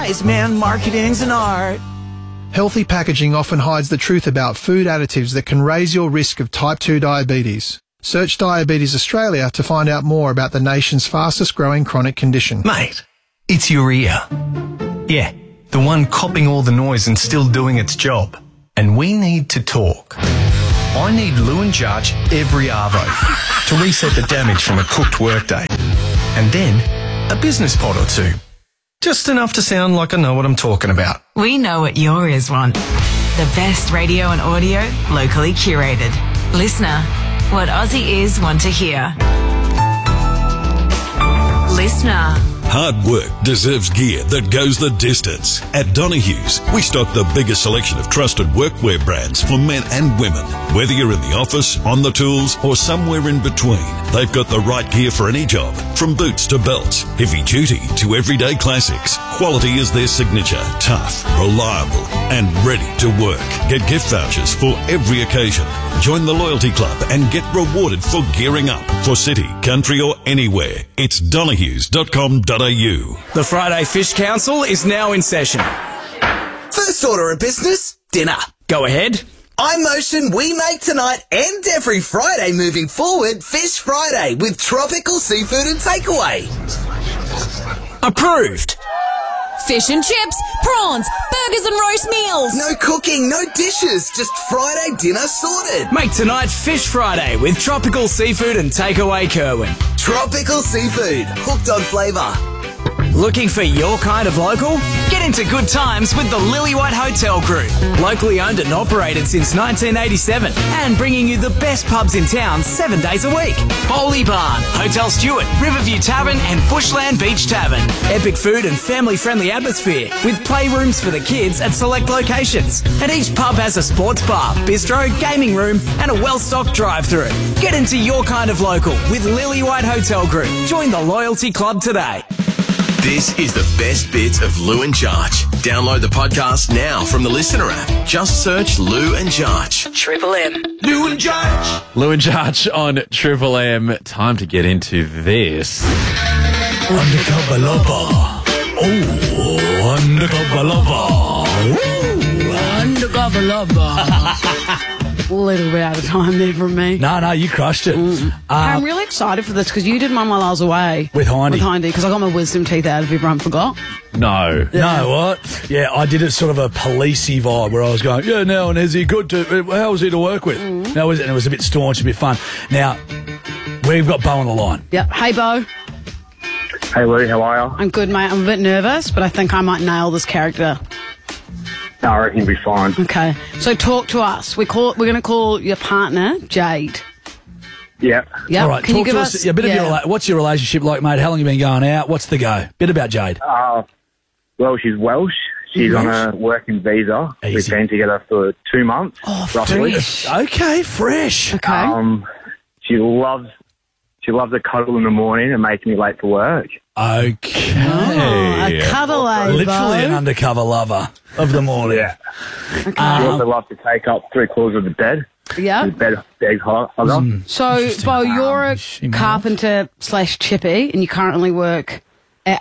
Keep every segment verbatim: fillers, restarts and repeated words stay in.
wise man, marketing's an art. Healthy packaging often hides the truth about food additives that can raise your risk of type two diabetes. Search Diabetes Australia to find out more about the nation's fastest growing chronic condition. Mate, it's your ear. Yeah, the one copping all the noise and still doing its job. And we need to talk. I need Lou and Jarch every arvo to reset the damage from a cooked workday. And then a business pod or two. Just enough to sound like I know what I'm talking about. We know what your ears want. The best radio and audio, locally curated. Listener, what Aussie ears want to hear. Listener. Hard work deserves gear that goes the distance. At Donohue's, we stock the biggest selection of trusted workwear brands for men and women. Whether you're in the office, on the tools, or somewhere in between, they've got the right gear for any job. From boots to belts, heavy duty to everyday classics, quality is their signature. Tough, reliable, and ready to work. Get gift vouchers for every occasion. Join the Loyalty Club and get rewarded for gearing up. For city, country, or anywhere, it's donohues dot com dot a u. The Friday Fish Council is now in session. First order of business, dinner. Go ahead. I motion we make tonight and every Friday moving forward Fish Friday with tropical seafood and takeaway. Approved. Fish and chips, prawns, burgers and roast meals. No cooking, no dishes, just Friday dinner sorted. Make tonight Fish Friday with tropical seafood and takeaway Kerwin. Tropical seafood, hooked on flavour. Looking for your kind of local? Get into good times with the Lillywhite Hotel Group. Locally owned and operated since nineteen eighty-seven and bringing you the best pubs in town seven days a week. Bowley Barn, Hotel Stewart, Riverview Tavern and Bushland Beach Tavern. Epic food and family-friendly atmosphere with playrooms for the kids at select locations. And each pub has a sports bar, bistro, gaming room and a well-stocked drive-through. Get into your kind of local with Lillywhite Hotel Group. Join the Loyalty Club today. This is the best bits of Lou and Jarch. Download the podcast now from the Listener app. Just search Lou and Jarch. Triple M. Lou and Jarch. Lou and Jarch on Triple M. Time to get into this. Undercover lover. Oh, undercover lover. Ooh, undercover lover. A little bit out of time there from me. No, no, you crushed it. Mm. Uh, I'm really excited for this because you did mine while I was away. With Hindy. With Hindy, because I got my wisdom teeth out if everyone forgot. No. Yeah. No, what? Yeah, I did it sort of a policey vibe where I was going, yeah, now, and is he good to, how was he to work with? Mm. Now, was it, and it was a bit staunch, a bit fun. Now, we've got Bo on the line. Yep. Hey, Bo. Hey, Lou, how are you? I'm good, mate. I'm a bit nervous, but I think I might nail this character. No, I reckon you'll be fine. Okay. So talk to us. We call, we're going to call your partner Jade. Yeah. Yeah. All right, Can talk you give to us, us a bit yeah. of your, what's your relationship like, mate? How long have you been going out? What's the go? Bit about Jade. Uh, well, she's Welsh. She's Welsh? on a working visa. Easy. We've been together for two months, Oh, roughly. fresh. Okay, fresh. Okay. Um, she loves she loves a cuddle in the morning and making me late for work. Okay. Oh, a cuddle, eh, Literally Bo? an undercover lover of the morning. Yeah. Okay. She also loves to take up three quarters of the bed. Yeah. The bed, bed hugger. Mm. So, Interesting. Bo, you're a she might. carpenter slash chippy, and you currently work at...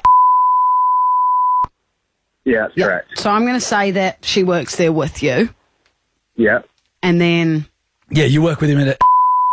Yeah, that's Yep. correct. So I'm going to say that she works there with you, Yeah. and then... Yeah, you work with him in a...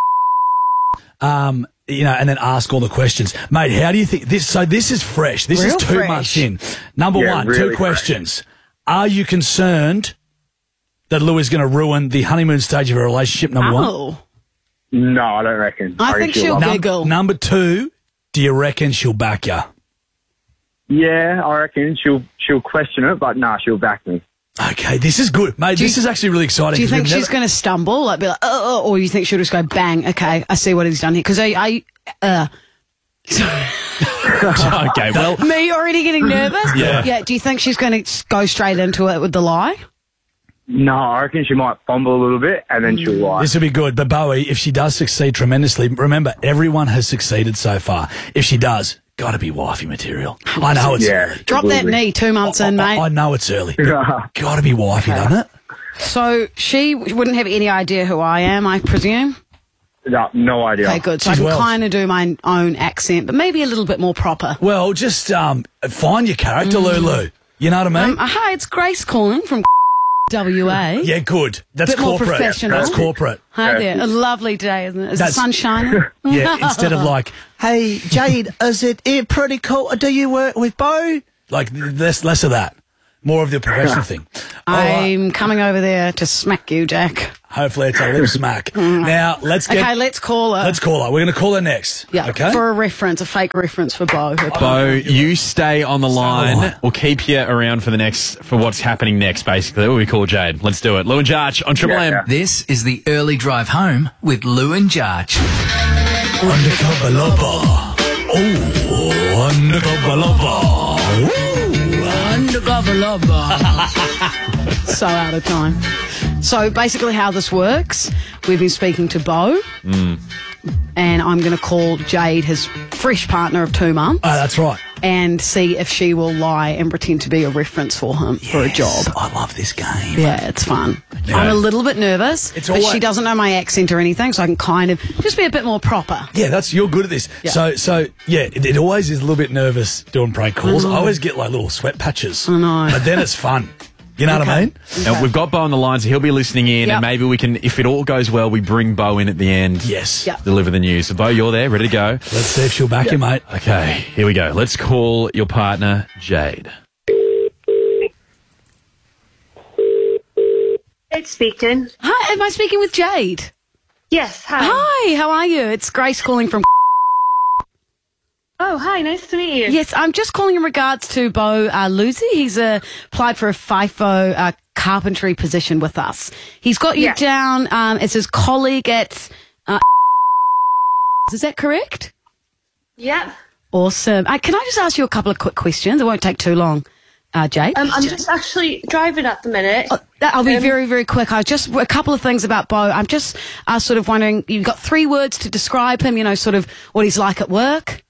Um, you know, and then ask all the questions. Mate, how do you think this? So this is fresh. This Real is two fresh. months in. Number Yeah, one, really two fresh. questions. Are you concerned that Lou is going to ruin the honeymoon stage of a relationship, number one? Oh. No, I don't reckon. I reckon think she'll love it. Num- giggle. number two, do you reckon she'll back you? Yeah, I reckon she'll she'll question it, but nah, she'll back me. Okay, this is good. Mate, Do you- this is actually really exciting. Do you 'cause think we've she's never- going to stumble, like be like, oh, oh, or you think she'll just go bang? Okay, I see what he's done here. Because I, I, uh, Okay, well, me already getting nervous. Yeah. yeah. Do you think she's going to go straight into it with the lie? No, I reckon she might fumble a little bit and then she'll lie. This will be good. But Bowie, if she does succeed tremendously, remember, everyone has succeeded so far. If she does, got to be wifey material. I know it's Yeah. early. Drop that knee two months in, I, mate. I know it's early. Got to be wifey, doesn't it? So she wouldn't have any idea who I am, I presume? No, no idea. Okay, good. So She's I can Welsh. kind of do my own accent, but maybe a little bit more proper. Well, just um, find your character, Mm. Lulu. You know what I mean? Um, uh, hi, it's Grace calling from W A. Yeah, good. That's Bit more corporate. professional. That's corporate. Hi there. A lovely day, isn't it? Is That's- the sun shining? Yeah, instead of like, Hey, Jade, is it, it pretty cool? Do you work with Bo? like less less of that. More of the professional thing. All right. I'm coming over there to smack you, Jack. Hopefully it's a lip smack. Now, let's get... Okay, let's call her. Let's call her. We're going to call her next. Yeah, Okay? for a reference, a fake reference for Bo. her Bo, you stay on the line. line. We'll keep you around for the next, for what's happening next, basically. We call Jade. Let's do it. Lou and Jarch on Triple M. This is the early drive home with Lou and Jarch. Undercover lover. Oh, undercover lover. Ooh, Undercover lover. So out of time. So basically how this works, we've been speaking to Bo, Mm. and I'm going to call Jade, his fresh partner of two months. Oh, that's right. And see if she will lie and pretend to be a reference for him for a job. I love this game. Yeah, it's fun. Yeah. I'm a little bit nervous, It's but always- she doesn't know my accent or anything, so I can kind of just be a bit more proper. Yeah, that's you're good at this. Yeah. So, so yeah, it, it always is a little bit nervous doing prank calls. I, know. always get like little sweat patches. I know. But then it's fun. You know what I mean? Now, we've got Bo on the line, so he'll be listening in, Yep. and maybe we can, if it all goes well, we bring Bo in at the end. Yes. Yep. Deliver the news. So, Bo, you're there, ready to go. Let's see if she'll back you, mate. Okay, here we go. Let's call your partner, Jade. It's speaking. Hi, am I speaking with Jade? Yes, hi. Hi, how are you? It's Grace calling from... Oh, hi, nice to meet you. Yes, I'm just calling in regards to Bo uh, Lucy. He's uh, applied for a FIFO uh, carpentry position with us. He's got you Yeah. down um, as his colleague at... Uh, is that correct? Yeah. Awesome. Uh, can I just ask you a couple of quick questions? It won't take too long, uh, Jade. Um, I'm just actually driving at the minute. Uh, I'll be Um, very, very quick. I was just a couple of things about Bo. I'm just uh, sort of wondering, you've got three words to describe him, you know, sort of what he's like at work.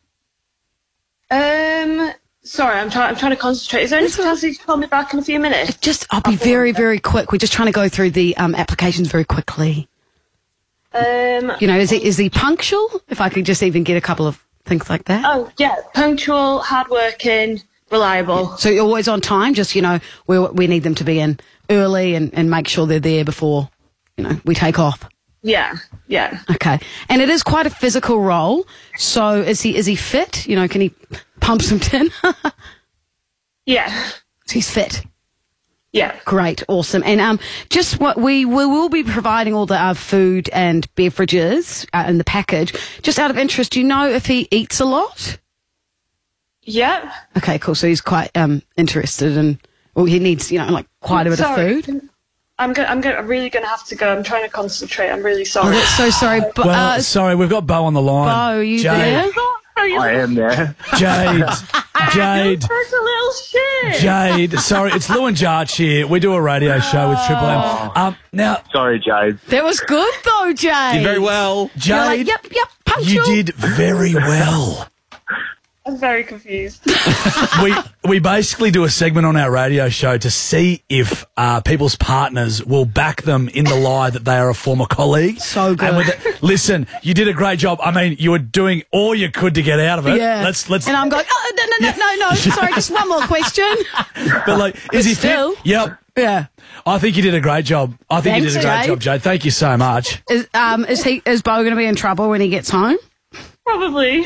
Um, sorry, I'm trying. I'm trying to concentrate. Is there any That's all chance you can call me back in a few minutes? Just, I'll be very, very quick. We're just trying to go through the um, applications very quickly. Um. You know, is he is he punctual? If I could just even get a couple of things like that. Oh, yeah. Punctual, hardworking, reliable. So you're always on time. Just you know, we we need them to be in early and and make sure they're there before, you know, we take off. Yeah. Yeah. Okay, and it is quite a physical role. So is he is he fit? You know, can he pump some tin? Yeah. He's fit. Yeah. Great, awesome, and um, just what we we will be providing all the uh, food and beverages uh, in the package. Just out of interest, do you know if he eats a lot? Yeah. Okay, cool. So he's quite um interested in, well, he needs, you know, like quite a bit Sorry. of food. I'm go- I'm, go- I'm really going to have to go. I'm trying to concentrate. I'm really sorry. Oh, that's so sorry. But Well, uh, sorry, we've got Bo on the line. Bo, are you Jade. there? I am there. Jade. Jade. Such a little shit. Jade. Sorry, it's Lou and Jarch here. We do a radio show with Triple M. Um, now, Sorry, Jade. That was good though, Jade. Did very well. Jade, You're like, yep, yep, punctual. you did very well. I'm very confused. we we basically do a segment on our radio show to see if uh, people's partners will back them in the lie that they are a former colleague. So good. And with it, listen, you did a great job. I mean, you were doing all you could to get out of it. Yeah. Let's let's. And I'm going, oh, no, no, no, no, no. Sorry, just one more question. But like, is he still- fit? Yep. Yeah. I think you did a great job. I think you Thanks, did a great Jade. job, Jade. Thank you so much. Is um is he is Bo going to be in trouble when he gets home? Probably.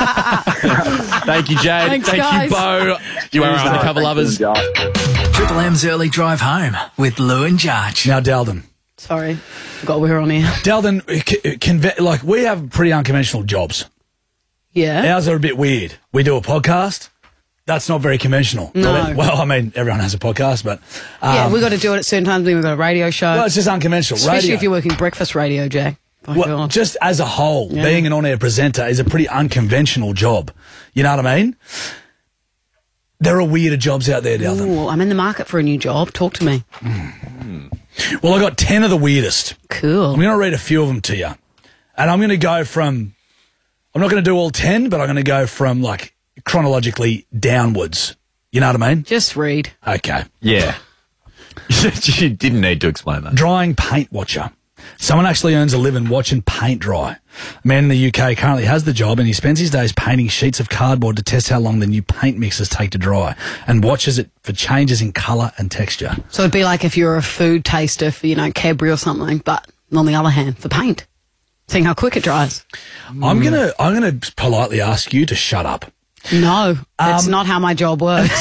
Thank you, Jade. Thanks, Thank guys. you, Bo. You are our undercover lovers. Triple M's early drive home with Lou and Jarch. Now, Dalden. Sorry, forgot we were on here. Dalden, c- conve- like we have pretty unconventional jobs. Yeah. Ours are a bit weird. We do a podcast. That's not very conventional. No. Well, I mean, everyone has a podcast, but um, Yeah, we've got to do it at certain times. Then we've got a radio show. well, it's just unconventional. Especially radio. if you're working breakfast radio, Jack. Oh, Well, God. just as a whole, Yeah. being an on-air presenter is a pretty unconventional job. You know what I mean? There are weirder jobs out there, Dalton. Ooh, I'm in the market for a new job. Talk to me. Well, I got ten of the weirdest. Cool. I'm going to read a few of them to you. And I'm going to go from, I'm not going to do all ten, but I'm going to go from like chronologically downwards. You know what I mean? Just read. Okay. Yeah. You didn't need to explain that. Drying paint watcher. Someone actually earns a living watching paint dry. A man in the U K currently has the job and he spends his days painting sheets of cardboard to test how long the new paint mixes take to dry and watches it for changes in colour and texture. So it'd be like if you're a food taster for, you know, Cadbury or something, but on the other hand, for paint. Seeing how quick it dries. I'm gonna I'm gonna politely ask you to shut up. No, that's Um, not how my job works.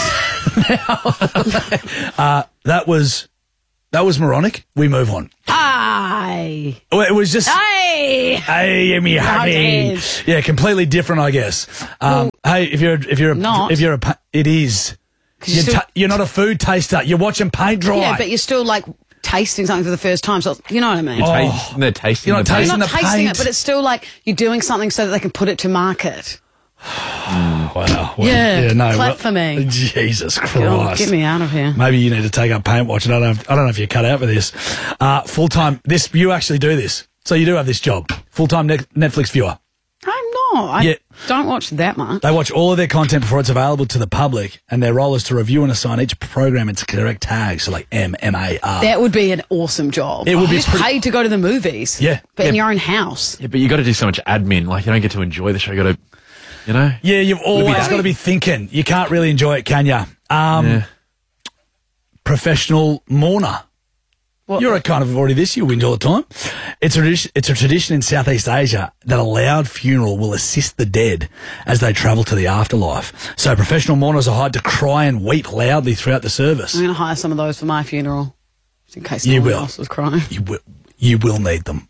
Uh, that was that was moronic. We move on. Aye. Well, it was just Hey. hey, me honey. is. Yeah, completely different, I guess. Um, hey, if you're if you're a, Not. if you're a pa- it is. 'Cause you're You're, still- ta- you're not a food taster. You're watching paint dry. Yeah, but you're still like tasting something for the first time. So you know what I mean? You're Oh. ta- they're tasting You're not the paint. You're tasting not the tasting paint. it, but it's still like you're doing something so that they can put it to market. Wow. Well, Yeah, no, clap well- for me. Jesus God, Christ. get me out of here. Maybe you need to take up paint watching. I don't know if, I don't know if you're cut out for this. Uh, full time. This you actually do this, so you do have this job. Full time ne- Netflix viewer. I'm not. I Yeah. don't watch that much. They watch all of their content before it's available to the public, and their role is to review and assign each program its correct tags, so like M, M A R. That would be an awesome job. It would be You're just pretty- paid to go to the movies. Yeah. But in Yeah. your own house. Yeah, but you got to do so much admin. Like, you don't get to enjoy the show. You got to, you know? Yeah, you've always that. got to be thinking. You can't really enjoy it, can you? Um, Yeah. Professional mourner. What? You're a kind of already this, you whinge all the time. It's a, tradition, it's a tradition in Southeast Asia that a loud funeral will assist the dead as they travel to the afterlife. So professional mourners are hired to cry and weep loudly throughout the service. I'm going to hire some of those for my funeral. Just in case no You one will. else was crying. You will, you will need them.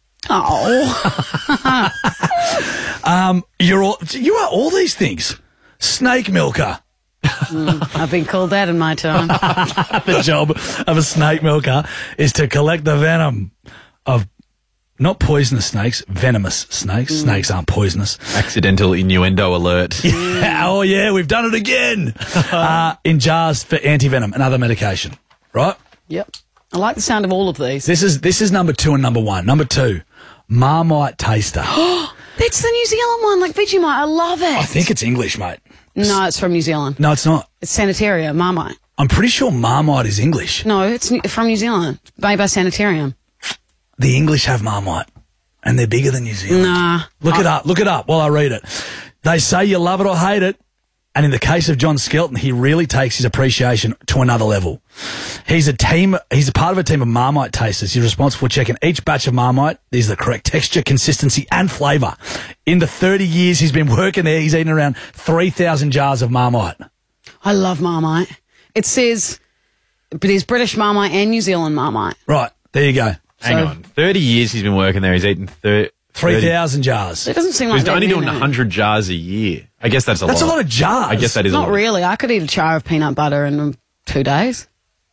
Oh. Um, you're all, you are all these things. Snake milker. Mm, I've been called that in my time. The job of a snake milker is to collect the venom of not poisonous snakes, venomous snakes. Mm. Snakes aren't poisonous. Accidental innuendo alert. Yeah, oh, yeah, we've done it again. uh, in jars for anti-venom and other medication, right? Yep. I like the sound of all of these. This is this is number two and number one. Number two, Marmite taster. That's the New Zealand one, like Vegemite. I love it. I think it's English, mate. No, it's from New Zealand. No, it's not. It's Sanitarium, Marmite. I'm pretty sure Marmite is English. No, it's new- from New Zealand. Made by Sanitarium. The English have Marmite, and they're bigger than New Zealand. Nah. Look it up. Look it up while I read it. They say you love it or hate it. And in the case of John Skelton, he really takes his appreciation to another level. He's a team, he's a part of a team of Marmite tasters. He's responsible for checking each batch of Marmite. These are the correct texture, consistency and flavour. In the thirty years he's been working there, he's eaten around three thousand jars of Marmite. I love Marmite. It says, but there's British Marmite and New Zealand Marmite. Right, there you go. Hang So- on. thirty years he's been working there. He's eaten thir- three thousand jars. It doesn't seem like He's that only doing many. one hundred jars a year. I guess that's a That's lot. a lot of jars. I guess that is a Not lot. really. I could eat a jar of peanut butter in um, two days.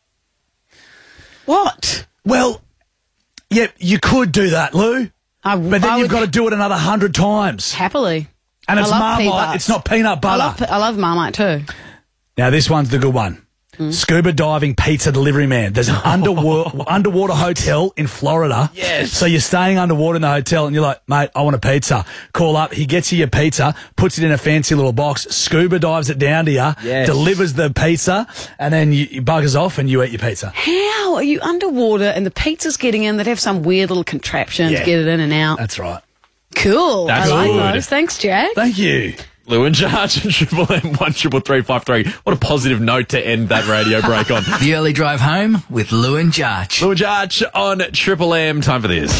What? Well, yeah, you could do that, Lou. I, But then I you've would got to do it another hundred times. happily. And I it's love Marmite, peanuts. it's not peanut I butter. love, I love Marmite too. Now, this one's the good one. Hmm. Scuba diving pizza delivery man. There's an underwater, underwater hotel in Florida. Yes. So you're staying underwater in the hotel and you're like, mate, I want a pizza. Call up. He gets you your pizza, puts it in a fancy little box, scuba dives it down to you, Yes. delivers the pizza, and then you, you buggers off and you eat your pizza. How are you underwater and the pizza's getting in? They'd have some weird little contraption Yeah. to get it in and out. That's right. Cool. That's I like good. those. Thanks, Jack. Thank you. Lou and Charge and Triple M one triple three five three. What a positive note to end that radio break on. The early drive home with Lou and Jarch. Lou and Charge on Triple M. Time for this.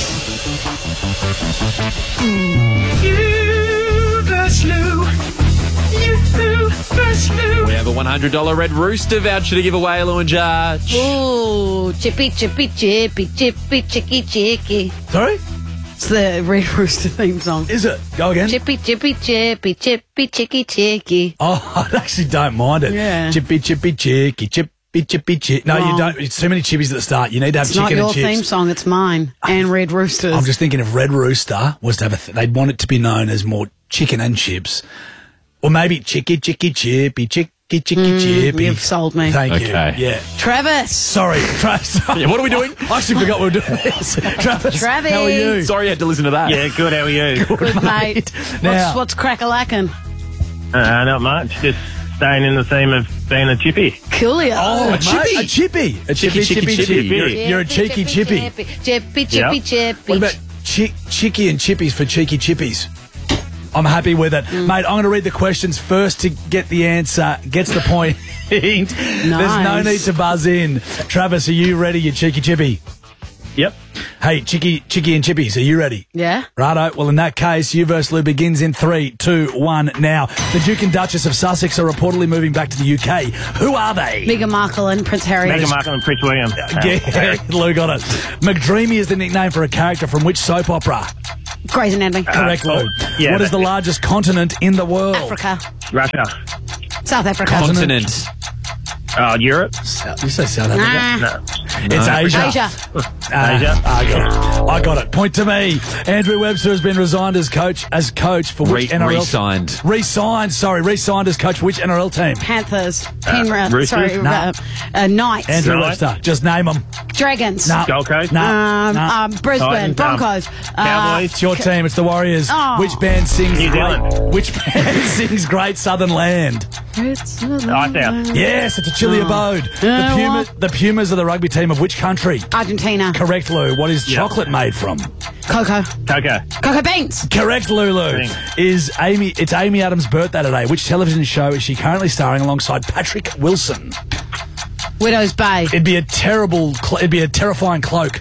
You versus Lou. You versus Lou. We have a one hundred dollars Red Rooster voucher to give away, Lou and Charge. Ooh, chippy, chippy, chippy, chippy, chicky, chicky. Sorry? It's the Red Rooster theme song. Is it? Go again. Chippy, chippy, chippy, chippy, chicky, chicky. Oh, I actually don't mind it. Yeah. Chippy, chippy, chicky, chippy, chippy, chick. No, Wrong. you don't. It's too many chippies at the start. You need to have It's not chicken your and chips. theme song, it's mine. And Red Roosters. I'm just thinking if Red Rooster was to have a, th- they'd want it to be known as more chicken and chips, or maybe chicky, chicky, chippy, chicky, chicky, chippy. You've sold me. Thank Okay. you. Yeah. Travis. Sorry, Travis. Yeah, what are we doing? I actually forgot we were doing this. Travis, Travis. how are you? Sorry you had to listen to that. Yeah, good. How are you? Good, mate. Now- What's, what's crack-a-lackin'? Uh, not much. Just staying in the theme of being a chippy. Coolio. Oh, A mate, chippy. a chippy. A chippy, Chicky, chippy, chicky, chippy. chippy. You're, you're a cheeky chippy. Chippy, chippy, chippy, Yep. chippy. What about chi- chicky and chippies for cheeky chippies? I'm happy with it. Mm. Mate, I'm going to read the questions first to get the answer. Gets the point. There's no Nice. need to buzz in. Travis, are you ready, you cheeky chippy? Yep. Hey, Chicky, Chicky and Chippies, are you ready? Yeah. Righto. Well, in that case, you versus Lou begins in three, two, one. Now, the Duke and Duchess of Sussex are reportedly moving back to the U K. Who are they? Meghan Markle and Prince Harry. Meghan Markle and Prince William. Yeah, Lou got it. McDreamy is the nickname for a character from which soap opera? Grey's Anatomy. Correct, oh, Lou. yeah, what is that- the largest continent in the world? Africa. Russia. South Africa. Continent. Uh, Europe. South, you say South Africa? Nah. No. It's No. Asia. Asia. Ah, Asia. I got it. I got it. Point to me. Andrew Webster has been resigned as coach as coach for which Re- N R L? re-signed. Re-signed. Sorry, re-signed as coach for which N R L team? Panthers. Penrith. Roosters? Sorry. No. Uh, uh, Knights. Andrew Right. Webster. Just name them. Dragons. No. Gold Coast. No. Um, no. um, Brisbane. Titans, um, Broncos. Cowboys. It's your team. It's the Warriors. Oh. Which band sings New great? Zealand. Which band sings Great Southern Land? Uh, Ice out. Yes, it's a chilly Oh. abode. Yeah, the, Puma, what? the Pumas are the rugby team of which country? Argentina. Correct, Lou. What is Yeah. chocolate made from? Cocoa. Cocoa. Cocoa beans. Correct, Lulu. Thanks. Is Amy? It's Amy Adams' birthday today. Which television show is she currently starring alongside Patrick Wilson? Widow's Bay. It'd be a terrible. Cl- it'd be a terrifying cloak.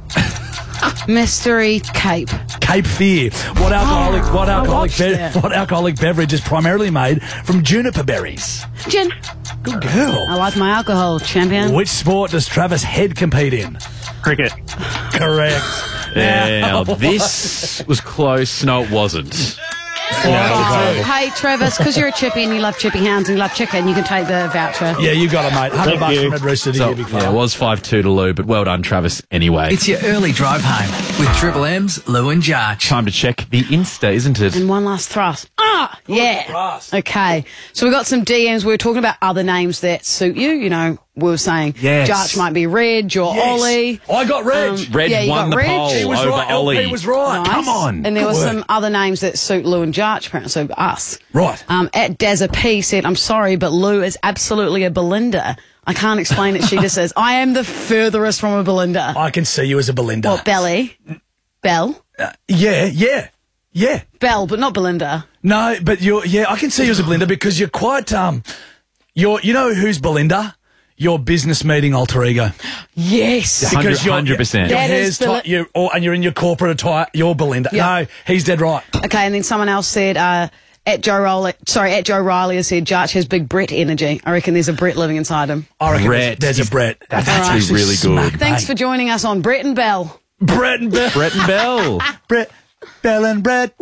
Mystery Cape. Cape Fear. What alcoholic? Oh, what I alcoholic? watched Be- that. what alcoholic beverage is primarily made from juniper berries? Gin. Good girl. I like my alcohol, champion. Which sport does Travis Head compete in? Cricket. Correct. Now, this was close. No, it wasn't. Oh, hey, Travis, because you're a chippy and you love chippy hounds and you love chicken, you can take the voucher. Yeah, you got it, mate. Hundred Thank bucks you. from Red Rooster to So, you, big yeah, fella. it was five two to Lou, but well done, Travis, anyway. It's your early drive home with Triple M's Lou and Jarch. Time to check the Insta, isn't it? And one last thrust. Ah, yeah. thrust. Okay. So we got some D Ms. We were talking about other names that suit you. You know, we were saying Yes. Jarch might be Reg or Yes. Ollie. I got Reg. Um, Reg yeah, you won got the Reg. poll He was over right. Ollie. L P was right. Nice. Come on. And there Good were work. some other names that suit Lou and Jarch, apparently, so us. Right. Um, at Dazza P said, I'm sorry, but Lou is absolutely a Belinda. I can't explain it. She just says, I am the furthest from a Belinda. I can see you as a Belinda. What, Belly? Belle? Uh, yeah, yeah, yeah. Belle, but not Belinda. No, but you're, yeah, I can see you as a Belinda because you're quite, um, you're, you know who's Belinda? Your business meeting alter ego. Yes. Because you're- one hundred percent. Your That hair's is Bel- tight, you or, and you're in your corporate attire, you're Belinda. Yeah. No, he's dead right. Okay, and then someone else said, uh, at Joe Riley, sorry, at Joe Riley has said, Jarch has big Brett energy. I reckon there's a Brett living inside him. I reckon Brett. there's, there's a Brett. That's All right. actually really Smack good. Thanks bang. for joining us on Brett and Bell. Brett and Bell. Brett and Bell. Brett, Bell and Brett.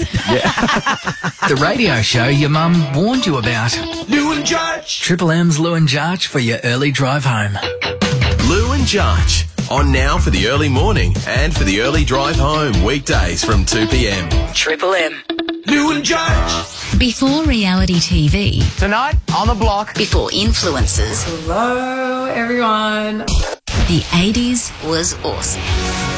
The radio show your mum warned you about. Lou and Jarch. Triple M's Lou and Jarch for your early drive home. Lou and Jarch. On now for the early morning and for the early drive home. Weekdays from two p.m. Triple M. Lou and Jarch. Before reality T V. Tonight on the block. Before influencers. Hello, everyone. The eighties was awesome.